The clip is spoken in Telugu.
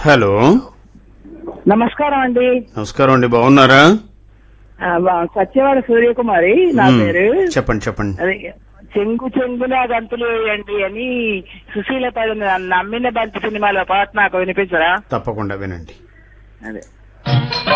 హలో, నమస్కారం అండి. నమస్కారం అండి. బాగున్నారా? సత్యవాడ సూర్యకుమారి నా పేరు. చెప్పండి చెప్పండి. అదే చెంగు చెంగులా గంతులు వేయండి అని సుశీల పద నమ్మిన బంతి సినిమాలో పాట నాకు వినిపించరా? తప్పకుండా వినండి. అదే